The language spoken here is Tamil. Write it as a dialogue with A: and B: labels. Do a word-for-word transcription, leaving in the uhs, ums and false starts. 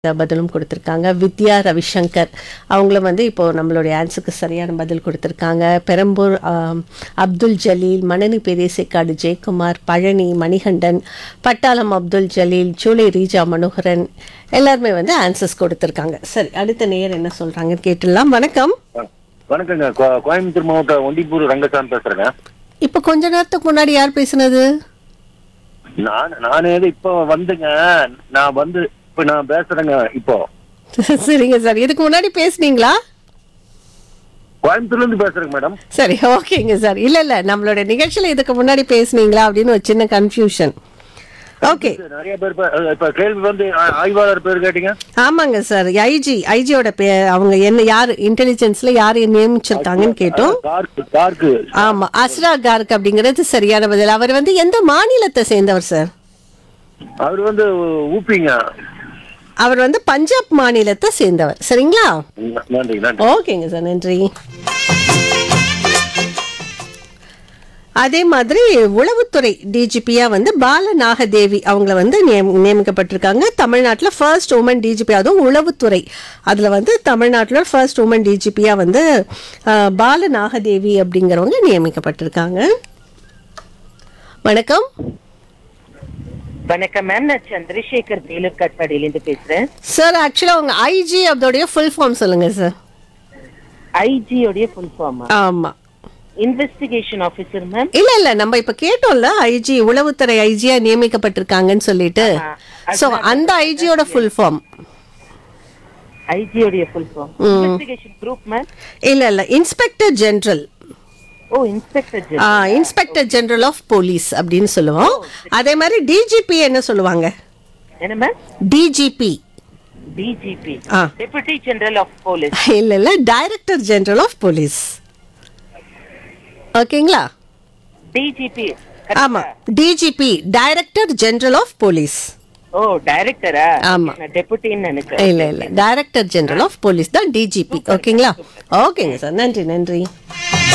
A: பதிலும் கொடுத்துருக்காங்க. வித்யா ரவிசங்கர் அவங்களும் வந்து இப்போ நம்மளுடைய ஆன்சருக்கு சரியான பதில் கொடுத்துருக்காங்க. பெரம்பூர் ஆம், அப்துல் ஜலீல், மணனி பெரியசேக்காடு ஜெயக்குமார், பழனி மணிகண்டன், பட்டாளம் அப்துல் ஜலீல், சூளை ரீஜா மனோகரன் எல்லாருமே வந்து ஆன்சர்ஸ் கொடுத்துருக்காங்க. சரி, அடுத்த நேயர் என்ன சொல்றாங்கன்னு கேட்டுடலாம். வணக்கம்.
B: வணக்கங்க. கோ- கோயம்புத்தூர் மாவட்டம் ஒண்டிப்பூர் ரங்கசாமி பேசுறேங்க.
A: இப்போ கொஞ்ச நேரத்துக்கு முன்னாடி யார் பேசுனது?
B: நான் நானே இப்போ வந்துங்க. நான் வந்து இப்ப நான் பேசுறேங்க. இப்போ
A: சரிங்க சார், இதுக்கு முன்னாடி பேசுனீங்களா?
B: கோயம்புத்தூர்ல இருந்து பேசுறேங்க மேடம்.
A: சரி, ஓகேங்க சார். இல்ல இல்ல நம்மளோட நிகழ்ச்சியில இதுக்கு முன்னாடி பேசுனீங்களா அப்படின்னு ஒரு சின்ன கன்ஃபியூஷன். ஓகே,
B: நிறைய பேர் பே- இப்ப கேள்வி வந்து ஆ- ஆய்வாளர் பேர் கேட்டீங்க.
A: ஆமாங்க சார். ஐஜி ஐஜியோட பே அவங்க என்ன யார் இன்டெலிஜென்ஸ்ல யார் நியமிச்சிருக்காங்கன்னு கேட்டோம்.
B: கார்க்கு கார்க்கு
A: ஆமா, அஸ்ரா கார்க் அப்படிங்கிறது சரியான பதில். அவர் வந்து எந்த மாநிலத்தை சேர்ந்தவர் சார்?
B: அவர் வந்து ஊப்பிங்க.
A: அவர் வந்து பஞ்சாப் மாநிலத்தை சேர்ந்தவர். சரிங்களா?
B: ந- நன்றி நன்றி.
A: ஓகேங்க சார், நன்றி. அதே மாதிரி உளவுத்துறை டிஜிபியா வந்து பால நாகதேவி அவங்கள வந்து நியம்- நியமிக்கப்பட்டிருக்காங்க. தமிழ்நாட்டில் ஃபர்ஸ்ட் உமன் டிஜிபி, அதுவும் உளவுத்துறை அதில் வந்து தமிழ்நாட்டில் ஃபர்ஸ்ட் உமன் டிஜிபியா வந்து அஹ், பால நாகதேவி அப்படிங்கிறவங்க நியமிக்கப்பட்டிருக்காங்க. வணக்கம்
C: வணக்கம் மேம், நான் சந்திரசேகர் வேலூர் கட்பாடியிலேருந்து பேசுறேன்.
A: சார். ஆக்சுவலாக உங்க ஐஜி அதோடைய ஃபுல் ஃபார்ம் சொல்லுங்க சார்.
C: ஐஜி உடைய ஃபுல் ஃபார்ம்
A: ஆமா,
C: இன்வெஸ்டிகேஷன் ஆபீசர் மேம்.
A: இல்ல இல்ல நம்ம இப்ப கேட்டோம்ல, ஐஜி உளவுத்துறை ஐஜியா நியமிக்கப்பட்டிருக்காங்கன்னு சொல்லிட்டு. சோ அந்த ஐஜியோட ஃபுல் ஃபார்ம்
C: ஐஜி உடைய full form investigation group ma'am.
A: இல்ல இல்ல inspector general.
C: O, inspector
A: ah, inspector general of police அப்படின்னு சொல்லுவோம். அதே மாதிரி டிஜிபி என்ன சொல்லுவாங்க?
C: என்ன ma'am?
A: DGP.
C: DGP,
A: ah.
C: Deputy general of police.
A: இல்ல இல்ல டைரக்டர் ஜெனரல் ஆஃப் போலீஸ். ஓகேங்களா?
C: டிஜிபி.
A: ஆமா, DGP director general of police.
C: ஓ, டைரக்டரா?
A: ஆமா.
C: நான் டெபுட்டின்னு நினைக்கிறேன்.
A: இல்ல இல்ல டைரக்டர் ஜெனரல் ஆஃப் போலீஸ் தான் டிஜிபி. ஓகேங்களா? ஓகேங்க சார், நன்றி நன்றி.